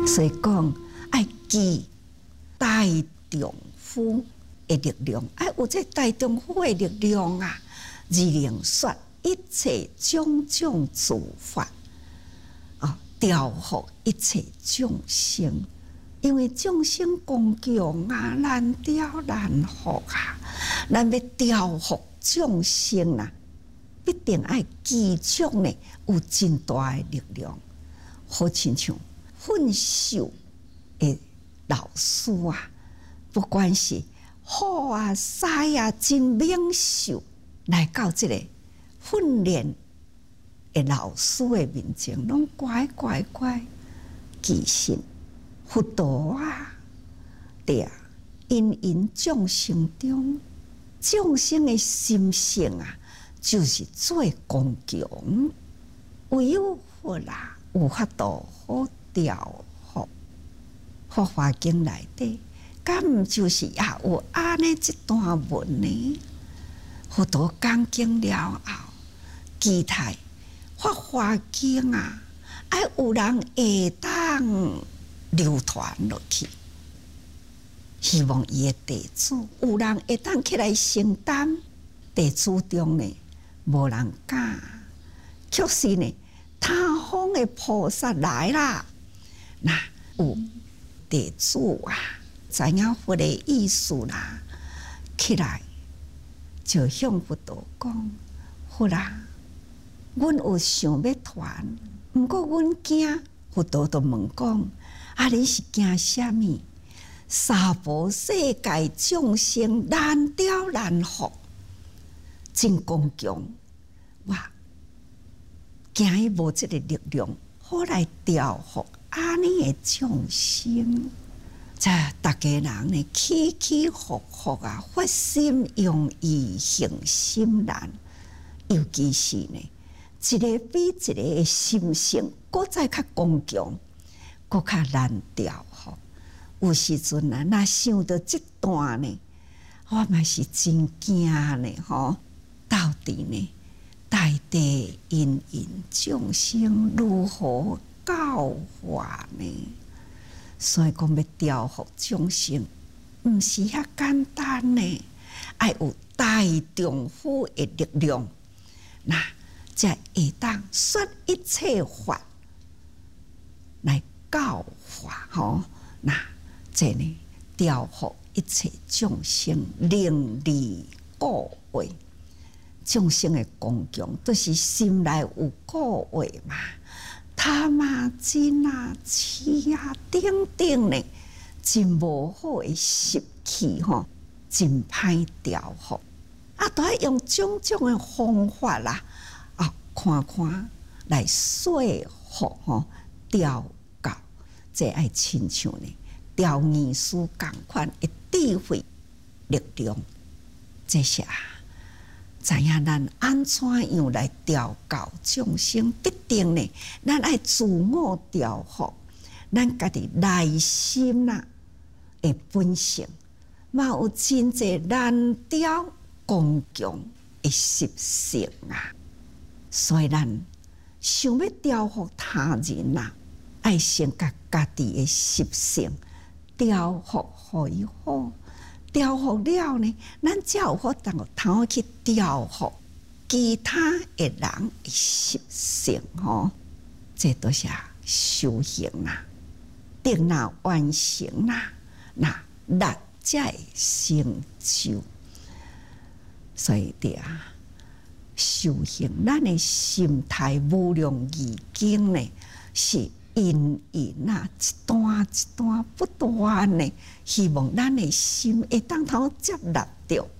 所以讲，爱记大丈夫的力量，爱有这大丈夫的力量啊，而能说一切种种诸法啊，调伏一切众生。因为众生共强啊，难调难伏啊，咱要调伏众生啊，必定爱其中呢有真大的力量，好亲像训授的老师啊，不管是好啊、歹啊、真猛秀，来到这个训练的老师的面前，拢乖乖乖，其实佛陀啊，对啊，因众生中，众生的心性啊，就是最刚强，唯有佛啦，有法度好调伏。《法华经》内底，敢毋就是也有安尼一段文呢？佛陀讲经了后，期待《法华经》啊，爱有人会当流传落去，希望伊的弟子有人会当起来承担。弟子中呢，无人敢，确实呢，他方的菩萨来啦，那有弟子啊，知影佛的意思啦，起来就向佛陀讲：佛啊，阮有想要传，毋过阮惊。佛陀就问讲：啊，你是惊啥物？娑婆世界众生难调难伏，真刚强，哇！惊伊无这个力量，好来调伏安尼的众生。这大家人呢，起起伏伏啊，发心容易，行心难。尤其是呢，一个比一个的心性，搁再较刚强，搁较难调伏。有时阵啊，若想到这段呢，我嘛是真惊呢，吼！到底呢，大地芸芸众生如何教化呢？所以讲要调伏众生，毋是遐简单呢，爱有大丈夫的力量，那才会当说一切法来教化吼。那这呢，调伏一切众生，令利故慧。众生的刚强，都是心内有故慧嘛。贪啊、嗔啊、痴啊，等等呢，真无好的习气吼，真歹调伏。啊，都要用种种的方法啦，啊，看看来说服吼，调教，这爱亲像呢，调艺术共款的智慧力量，这些啊。知影咱安怎样来调教众生，必定呢，咱爱自我调伏，咱家己内心啦的本性，嘛有真济难调刚强的习性啊。所以咱想要调伏他人啊，爱先甲家己的习性调伏互伊好。调伏了呢，咱才有法通去调伏其他的人的习性吼。这都是修行啦，定那完成啦，那力才会成就。所以啊，修行咱的心态无量易经呢，是因缘啊，一段一段不断呢，希望咱的心会当头接纳到